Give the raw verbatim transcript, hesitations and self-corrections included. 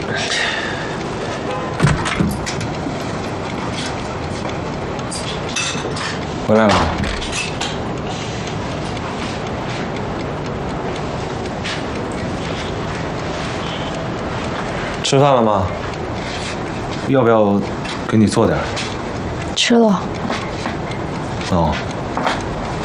回来了。吃饭了吗？要不要给你做点？ 吃了。 哦。